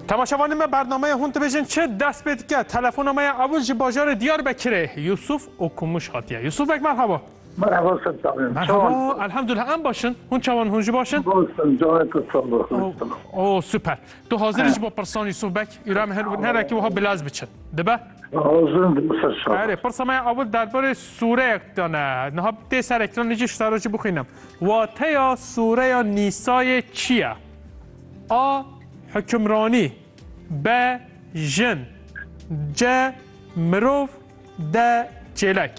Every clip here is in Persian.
تماشاوان ما برنامه هون تبجن چه دست بید که تلفن ما اول جی بازار دیاربکر یوسف اوکوموش هاتیه. یوسف بک مرحبا. مرحبا سلام. مرحبا الحمدلله ام باشن. هون چوان هونجی باشن؟ باشن جانت سلام. اوه سوپر. تو حاضرش با پرسان یوسف بک ایرام هر کی وها بلاز بچن. دبه؟ حاضرم بسش. آره پرسان ما اول درباره سوره اکتانه. نه تی سر اکتان نیچ سراجی بخینم. واتیا سوره نیسای چیه؟ آ حکمرانی ب جن ج مروف د چلک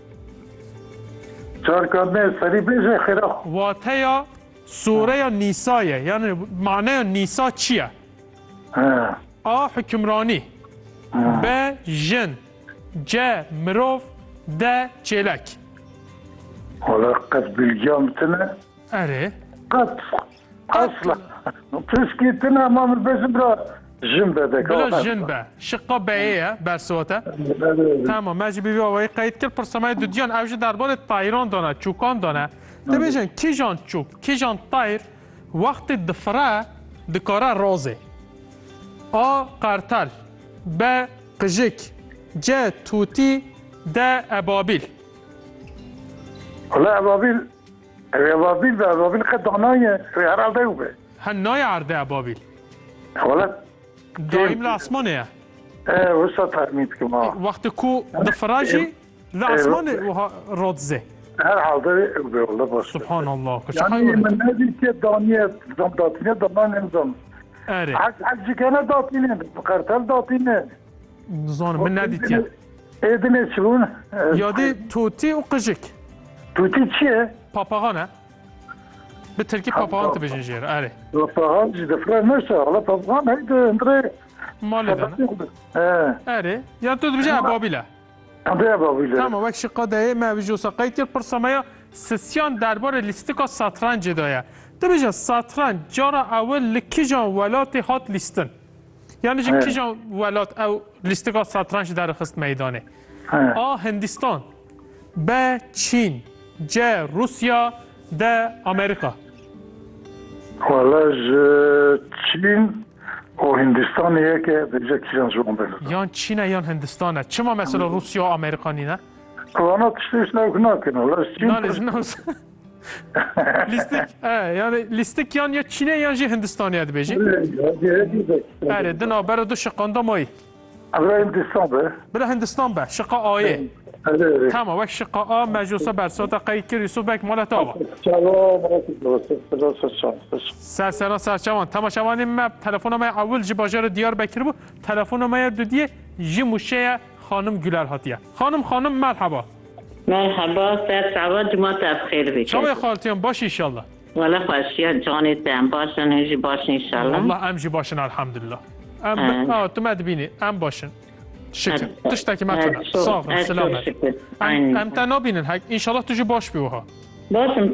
چارکانه سری بیشه خیره واتیا سوره نیسایه یعنی معنی نیسا چیه؟ آ حکمرانی ب جن ج مروف د چلک حالا قد بیلجام تنه اره قد اصلا تسکیتنه امام البسم را جن بده بلا جن به شقا بیه برسواته تمام مجی بیوی آوایی قید کرد پرسمای دودیان اوج درباره تایران دانه چوکان دانه دبیجن کی جان چوک کی جان تایر وقت دفره دکاره رازه آ قرتل ب قجک ج توتی د ابابیل حالا ابابیل به ابابیل قد دانای هر عرده او به هنای عرده ابابیل حالا دایم لاسمانه وسط فرمید که ما وقت کو دفراجی لاسمان رادزه هر عرده او به الله باشه سبحان الله یعنی من ندید که دانیه داتینه دامان نمزم اره حجی کنه داتینه قرتل داتینه نزان من ندید یا ایدنه چون یادی توتی و قجک توتی چیه؟ پاپاغانه به ترکی پاپاغان تبجن جیر اره پاپاغان جی دفره نشه حالا پاپاغان هیده اندره مالی دانه اره یا تو بجه ابابیله اندره ابابیله تمام وقت شقا دایه موجوسا قیتیر پرسامایا سسیان درباره لیستیکا ساترنج دایه تو بجه ساترنج جارا اول لکی جان ولاتی هات لیستن یعنی جی کی جان ولات او لیستیکا ساترنج در خست میدانه آ هندستان ب چین ج روسیا د امریکا حالا چین و هندستانیه که دیگه چیزان جوان بگذارم یان چینه یان هندستانه چما مثلا روسیا و امریکانی نه؟ کوانا تشتیش نکنه حالا چین لیستیک یعنی لیستیک یا چینه یا هندستانیه دی بیجی؟ اره دنا برای دو شقانده مایی برای هندستان به؟ برای هندستان به شقا آیه تمام وقت شقا آ مجوسه برسات قید کر یوسف بک مالت آوا سرچوان تماشاوانی ما تلفن ما اول جی بازار دیاربکر بود تلفن ما دودیه جی موشه خانم گلر هاتیه خانم مرحبا مرحبا سعواد جماعت بخیر بید شما خالتیان باش انشالله والا خوشی جانت هم باشن هجی باشن انشالله والله ام جی باشن الحمدلله ام تو مدبینی ام باشن شکر تشتکی متونه صاف سلامت ام تا نبینن انشالله تو جی باش بیوها باشم